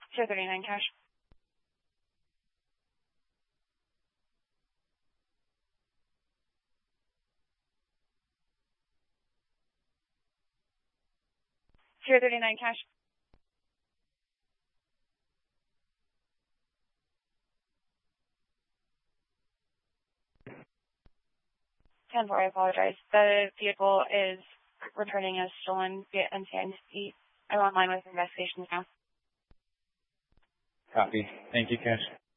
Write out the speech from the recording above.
Tier 39 cash. Tier 39 cash. 10-4, I apologize. The vehicle is returning as stolen via NCIC. I'm online with investigations now. Copy. Thank you, Cash.